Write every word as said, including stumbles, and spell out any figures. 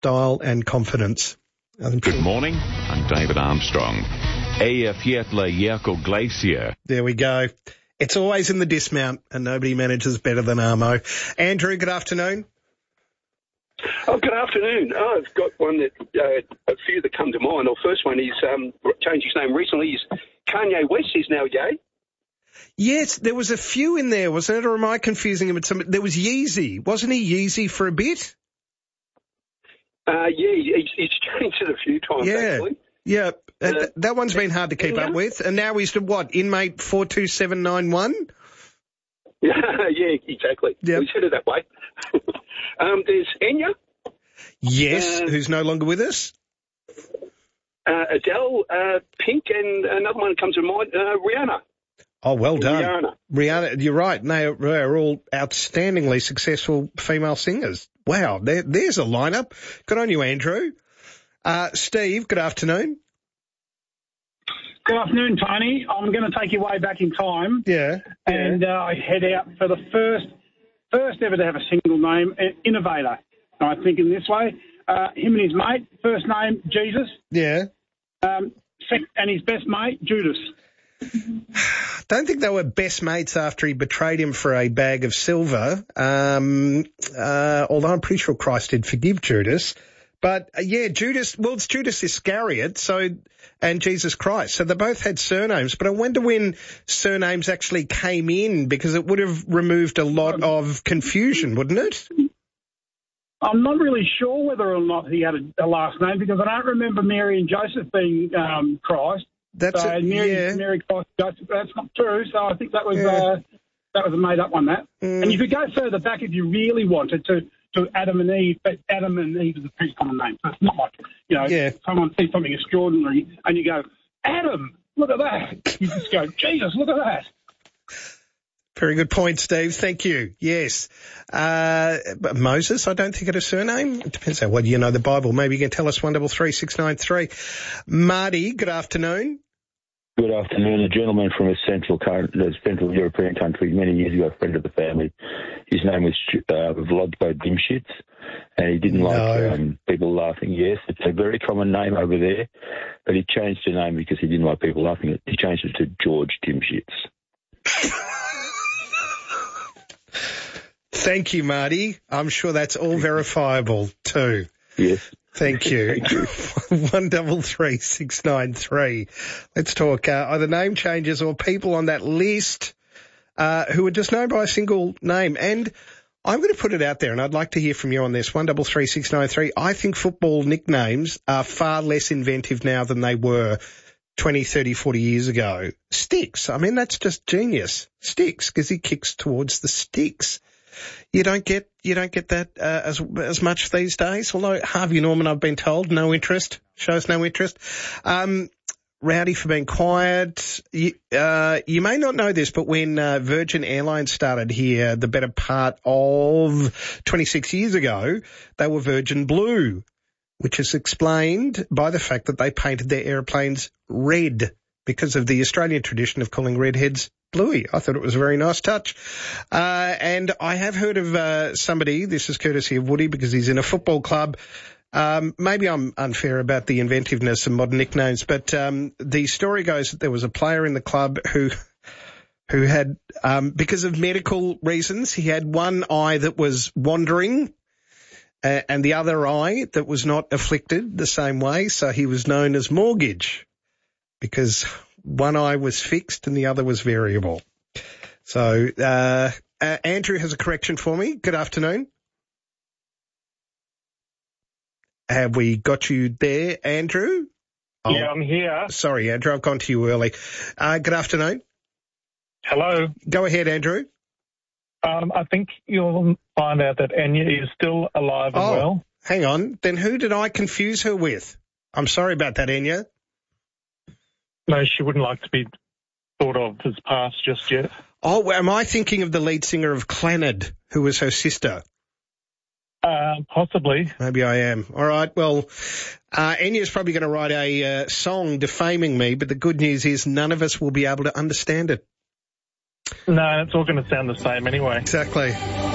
style and confidence. Good morning, I'm David Armstrong. Ea Fiatla Yerko Glacier. There we go. It's always in the dismount, and nobody manages better than Armo. Andrew, good afternoon. Oh, good afternoon. Oh, I've got one that, uh, a few that come to mind. The first one is, um, changed his name recently, is Kanye West is now gay. Yes, there was a few in there, wasn't it? Or am I confusing him with some? There was Yeezy. Wasn't he Yeezy for a bit? Uh, yeah, he's, he's changed it a few times, yeah. actually. Yeah, uh, uh, that one's been hard to keep yeah. up with. And now he's to what, inmate four two seven nine one? Yeah, yeah, exactly. Yep. We said it that way. um, there's Enya. Yes, uh, who's no longer with us. Uh, Adele, uh, Pink, and another one comes to mind, uh, Rihanna. Oh, well done. Rihanna. Rihanna, you're right. They are, they are all outstandingly successful female singers. Wow, there, there's a lineup. Good on you, Andrew. Uh, Steve, good afternoon. Good afternoon, Tony. I'm going to take you way back in time. Yeah. And uh, I head out for the first first ever to have a single name, Innovator. I think in this way, uh, him and his mate, first name, Jesus. Yeah. Um, sec- and his best mate, Judas. Don't think they were best mates after he betrayed him for a bag of silver, um, uh, although I'm pretty sure Christ did forgive Judas. But, uh, yeah, Judas, well, it's Judas Iscariot, so, and Jesus Christ. So they both had surnames, but I wonder when surnames actually came in, because it would have removed a lot of confusion, wouldn't it? I'm not really sure whether or not he had a, a last name, because I don't remember Mary and Joseph being um, Christ. That's so it, Mary, yeah. Mary Christ, Joseph, that's not true. So I think that was Yeah. uh, that was a made-up one, that. Mm. And you could go further back if you really wanted to, to Adam and Eve, but Adam and Eve is a pretty common name. So it's not like, you know, Yeah. someone sees something extraordinary and you go, Adam, look at that. You just go, Jesus, look at that. Very good point, Steve. Thank you. Yes. Uh, but Moses, I don't think it a surname. It depends how well you know the Bible. Maybe you can tell us one double three six nine three. Marty, good afternoon. Good afternoon. A gentleman from a central, a central European country many years ago, a friend of the family. His name was uh, Vlodko Dimshits, and he didn't No. like um, people laughing. Yes, it's a very common name over there, but he changed the name because he didn't like people laughing. He changed it to George Dimshits. Thank you, Marty. I'm sure that's all verifiable too. Yes. Thank you. Thank you. One double three six nine three. Let's talk uh, either name changes or people on that list uh, who are just known by a single name. And I'm going to put it out there, and I'd like to hear from you on this. One double three six nine three. I think football nicknames are far less inventive now than they were twenty, thirty, forty years ago. Sticks. I mean, that's just genius. Sticks, because he kicks towards the sticks. You don't get you don't get that uh, as as much these days. Although Harvey Norman, I've been told, no interest, shows no interest. Um, Rowdy for being quiet. You, uh, you may not know this, but when uh, Virgin Airlines started here, the better part of twenty-six years ago, they were Virgin Blue, which is explained by the fact that they painted their airplanes red because of the Australian tradition of calling redheads bluey. I thought it was a very nice touch. Uh, and I have heard of uh, somebody, this is courtesy of Woody because he's in a football club. Um, maybe I'm unfair about the inventiveness of modern nicknames, but um, the story goes that there was a player in the club who who had, um, because of medical reasons, he had one eye that was wandering uh, and the other eye that was not afflicted the same way, so he was known as Mortgage, because one eye was fixed and the other was variable. So uh, uh, Andrew has a correction for me. Good afternoon. Have we got you there, Andrew? Oh, Yeah, I'm here. sorry, Andrew, I've gone to you early. Uh, good afternoon. Hello. Go ahead, Andrew. Um, I think you'll find out that Enya is still alive and Oh, well. hang on. Then who did I confuse her with? I'm sorry about that, Enya. No, she wouldn't like to be thought of as past just yet. Oh, well, am I thinking of the lead singer of Clannad, who was her sister? Uh, possibly. Maybe I am. All right, well, uh, Enya's probably going to write a uh, song defaming me, but the good news is none of us will be able to understand it. No, it's all going to sound the same anyway. Exactly.